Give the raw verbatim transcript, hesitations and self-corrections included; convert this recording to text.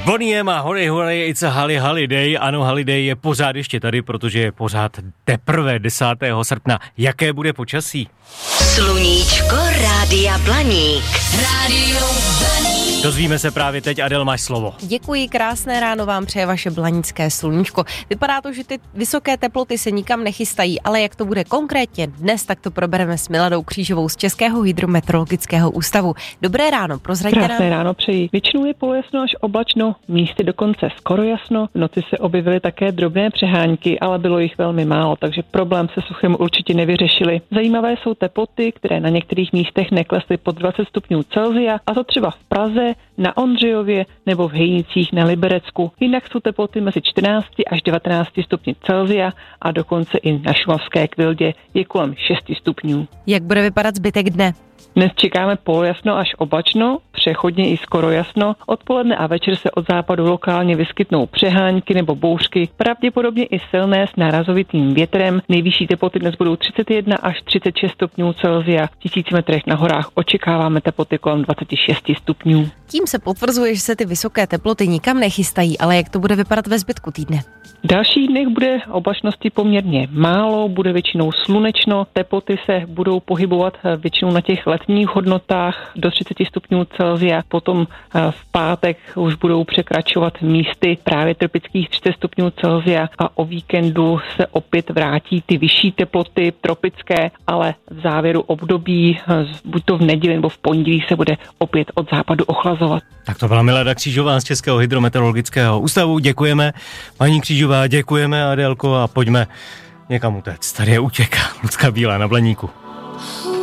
Bonnie M a Holy Holy, it's a Holly Holiday. Ano, Holiday je pořád ještě tady, protože je pořád teprve desátého srpna. Jaké bude počasí? Sluníčko Rádia Blaník. Rádio Blaník. Dozvíme se právě teď. Adel, máš slovo. Děkuji, krásné ráno vám přeje vaše blanické sluníčko. Vypadá to, že ty vysoké teploty se nikam nechystají, ale jak to bude konkrétně dnes, tak to probereme s Miladou Křížovou z Českého hydrometeorologického ústavu. Dobré ráno, prozraďte nám. Krásné ráno přeji. Většinou je polojasno až oblačno, místy dokonce skoro jasno. V noci se objevily také drobné přehánky, ale bylo jich velmi málo, takže problém se suchem určitě nevyřešili. Zajímavé jsou teploty, které na některých místech neklesly pod dvacet stupňů Celsia, a to třeba v Praze, na Ondřejově nebo v Hejnicích na Liberecku. Jinak jsou teploty mezi čtrnáct až devatenáct stupňů Celsia a dokonce i na šumavské Kvildě je kolem šest stupňů. Jak bude vypadat zbytek dne? Dnes čekáme polojasno až oblačno, přechodně i skoro jasno. Odpoledne a večer se od západu lokálně vyskytnou přehánky nebo bouřky, pravděpodobně i silné s nárazovitým větrem. Nejvyšší teploty dnes budou třicet jedna až třicet šest stupňů Celsia. V tisíci metrech na horách očekáváme teploty kolem dvacet šest stupňů. Tím se potvrzuje, že se ty vysoké teploty nikam nechystají, ale jak to bude vypadat ve zbytku týdne? V dalších dnech bude oblačnosti poměrně málo, bude většinou slunečno, teploty se budou pohybovat většinou na těch letních hodnotách do třicet stupňů Celsia, potom v pátek už budou překračovat místy právě tropických třicet stupňů Celsia a o víkendu se opět vrátí ty vyšší teploty tropické, ale v závěru období, buď to v neděli nebo v pondělí, se bude opět od západu ochlazovat. Tak to byla Milada Křížová z Českého hydrometeorologického ústavu. Děkujeme, paní Křížová, děkujeme, Adélko, a pojďme někam utéct. Tady je Útěka, Lucka Bílá na Blaníku.